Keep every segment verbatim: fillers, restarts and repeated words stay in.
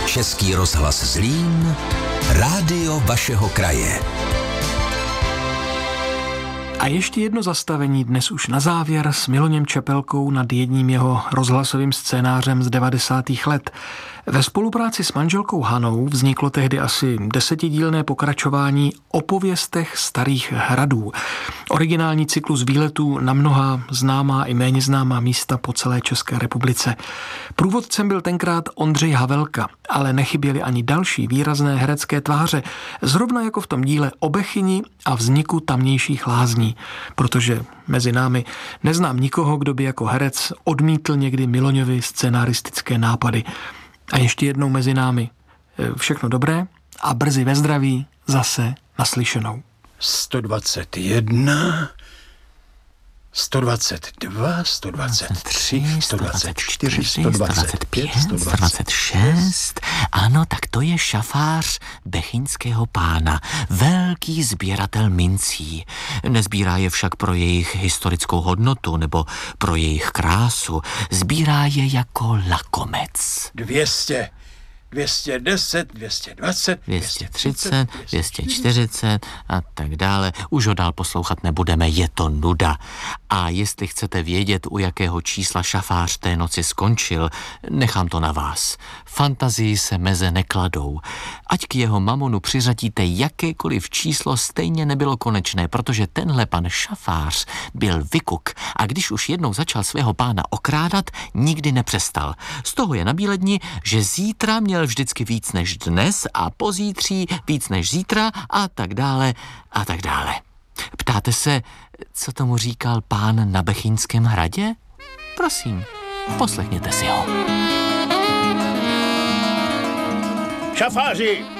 Český rozhlas Zlín, rádio vašeho kraje. A ještě jedno zastavení dnes už na závěr s Miloněm Čepelkou nad jedním jeho rozhlasovým scénářem z devadesátých let. Ve spolupráci s manželkou Hanou vzniklo tehdy asi desetidílné pokračování o pověstech starých hradů. Originální cyklus výletů na mnoha známá i méně známá místa po celé České republice. Průvodcem byl tenkrát Ondřej Havelka, ale nechyběly ani další výrazné herecké tváře, zrovna jako v tom díle o Bechyni a vzniku tamnějších lázní, protože mezi námi neznám nikoho, kdo by jako herec odmítl někdy Miloňovi scenaristické nápady. A ještě jednou mezi námi všechno dobré a brzy ve zdraví zase naslyšenou. sto dvacet jedna, sto dvacet dva, sto dvacet tři, sto dvacet čtyři, sto dvacet pět, sto dvacet šest. Ano, tak to je šafář bechyňského pána, velký sběratel mincí. Nezbírá je však pro jejich historickou hodnotu nebo pro jejich krásu. Sbírá je jako lakomec. Dvě stě. dvě stě deset, dvě stě dvacet, dvě stě třicet, dvě stě čtyřicet a tak dále. Už ho dál poslouchat nebudeme, je to nuda. A jestli chcete vědět, u jakého čísla šafář té noci skončil, nechám to na vás. Fantazii se meze nekladou. Ať k jeho mamonu přiřadíte jakékoliv číslo, stejně nebylo konečné, protože tenhle pan šafář byl vykuk a když už jednou začal svého pána okrádat, nikdy nepřestal. Z toho je nabíledni, že zítra měl vždycky víc než dnes a pozítří víc než zítra a tak dále a tak dále. Ptáte se, co tomu říkal pán na Bechyňském hradě? Prosím, poslechněte si ho. Šafáři!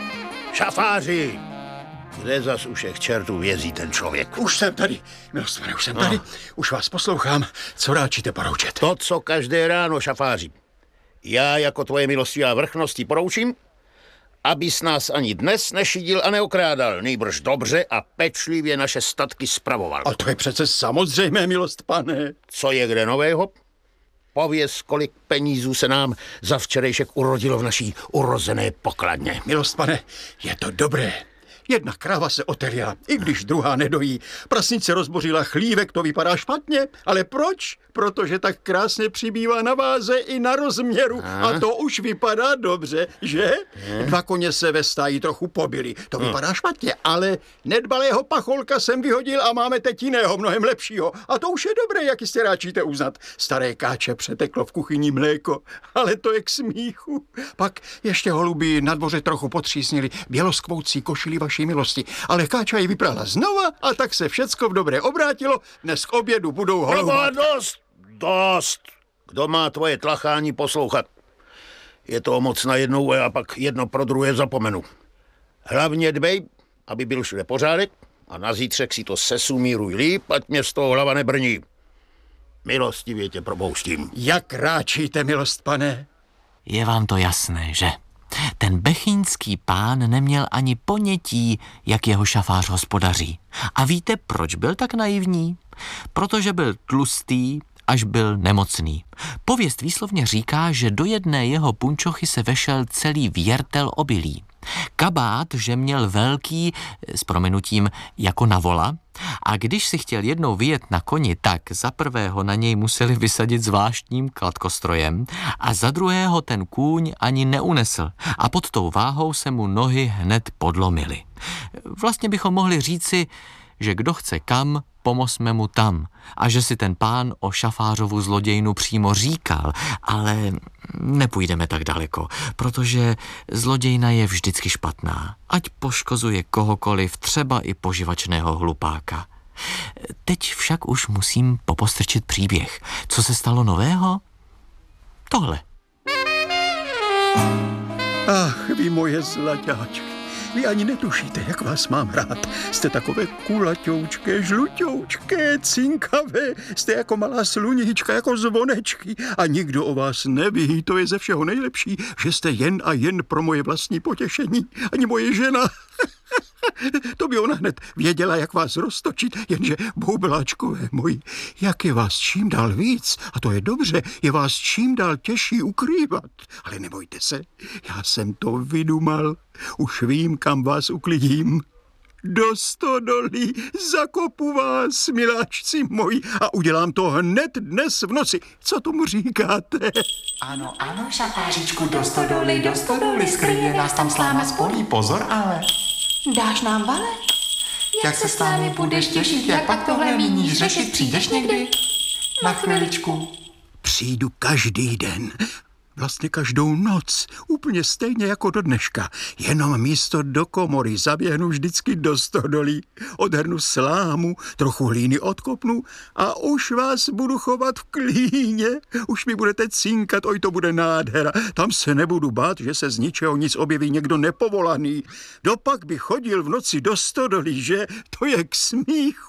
Šafáři! Kde zas u všech čertů vězí ten člověk? Už jsem tady, milostvané, už jsem no. tady. Už vás poslouchám. Co ráčíte poroučet? To, co každé ráno, šafáři. Já jako tvoje milostivá vrchnosti poroučím, abys nás ani dnes nešidil a neokrádal, nejbrž dobře a pečlivě naše statky spravoval. A to je přece samozřejmé, milost pane. Co je kde nového? Pověz, kolik penízů se nám za včerejšek urodilo v naší urozené pokladně. Milost pane, je to dobré. Jedna kráva se otevěla, i když druhá nedojí. Prasnice rozbořila chlívek, to vypadá špatně, ale proč? Protože tak krásně přibývá na váze i na rozměru. A, a to už vypadá dobře, že? A. Dva koně se ve stáji trochu pobili. To a. vypadá špatně, ale nedbalého pacholka jsem vyhodil a máme teď jiného, mnohem lepšího. A to už je dobré, jak jistě ráčíte uznat. Staré káče přeteklo v kuchyni mléko, ale to je k smíchu. Pak ještě holuby na dvoře trochu potřísnili běloskvoucí košili vaší milosti, ale káča ji vyprala znova a tak se všecko v dobré obrátilo. Dnes k obědu budou holubovat. Dost, dost. Kdo má tvoje tlachání poslouchat? Je to moc na jednou a já pak jedno pro druhé zapomenu. Hlavně dbej, aby byl všude pořádek a na zítřek si to sesumíruj líp, ať mě z toho hlava nebrní. Milostivě tě propouštím. Jak ráčíte, milost pane? Je vám to jasné, že? Ten bechyňský pán neměl ani ponětí, jak jeho šafář hospodaří. A víte, proč byl tak naivní? Protože byl tlustý, až byl nemocný. Pověst výslovně říká, že do jedné jeho punčochy se vešel celý věrtel obilí. Kabát, že měl velký, s prominutím, jako na vola, a když si chtěl jednou vyjet na koni, tak za prvého na něj museli vysadit zvláštním kladkostrojem a za druhého ten kůň ani neunesl a pod tou váhou se mu nohy hned podlomily. Vlastně bychom mohli říci, že kdo chce kam, pomozme mu tam. A že si ten pán o šafářovu zlodějnu přímo říkal, ale nepůjdeme tak daleko, protože zlodějna je vždycky špatná, ať poškozuje kohokoliv, třeba i poživačného hlupáka. Teď však už musím popostrčit příběh. Co se stalo nového? Tohle. Ach, vy moje zlaťáčky. Vy ani netušíte, jak vás mám rád. Jste takové kulaťoučké, žluťoučké, cinkavé. Jste jako malá sluníčka, jako zvonečky. A nikdo o vás neví, to je ze všeho nejlepší, že jste jen a jen pro moje vlastní potěšení. Ani moje žena. To by ona hned věděla, jak vás roztočit, jenže boubláčkové moji, jak je vás čím dál víc, a to je dobře, je vás čím dál těžší ukrývat. Ale nebojte se, já jsem to vydumal, už vím, kam vás uklidím. Do stodolí zakopu vás, miláčci moji, a udělám to hned dnes v noci. Co tomu říkáte? Ano, ano, šafářičku, do stodoly, do stodoly, skryje nás tam sláma spolí, pozor ale. Dáš nám vale? Jak se s námi budeš těšit, jak pak tohle míníš řešit, přijdeš někdy? Na chviličku. Přijdu každý den. Vlastně každou noc, úplně stejně jako do dneška. Jenom místo do komory zaběhnu vždycky do stodolí, odhrnu slámu, trochu hlíny odkopnu a už vás budu chovat v klíně. Už mi budete cinkat, oj, to bude nádhera. Tam se nebudu bát, že se z ničeho nic objeví někdo nepovolaný. Dopak by chodil v noci do stodolí, že? To je k smíchu.